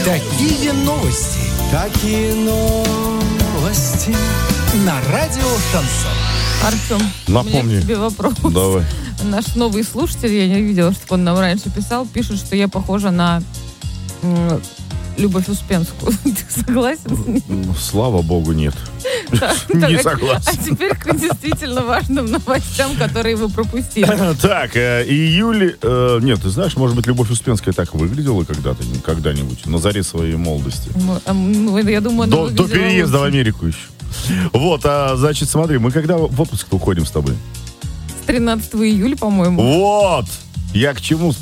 Такие новости. Такие новости. На радио Шансон. Артем, Напомни. у меня к тебе вопрос. Давай. Наш новый слушатель, я не видела, чтобы он нам раньше писал, пишет, что я похожа на Любовь Успенскую. Ты согласен? Слава богу, нет. Не согласен. А теперь к действительно важным новостям, которые вы пропустили. Так, июль... Нет, ты знаешь, может быть, Любовь Успенская так выглядела когда-нибудь, на заре своей молодости. Я думаю, она До выглядела переезда в лучше. Америку еще. Вот, значит, смотри, мы когда в отпуск уходим с тобой? С 13 июля, по-моему. Вот! Я к чему